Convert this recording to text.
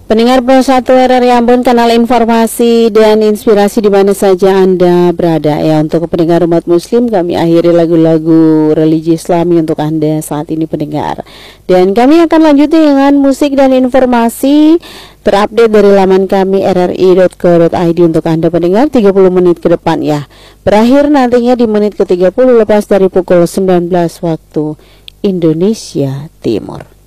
Pendengar Pro 1 RRI Ambon, kanal informasi dan inspirasi di mana saja Anda berada. Ya, untuk pendengar umat muslim, kami akhiri lagu-lagu religi Islami untuk Anda saat ini pendengar. Dan kami akan lanjut dengan musik dan informasi terupdate dari laman kami rri.co.id untuk Anda pendengar 30 menit ke depan ya. Berakhir nantinya di menit ke-30 lepas dari pukul 19 waktu Indonesia Timur.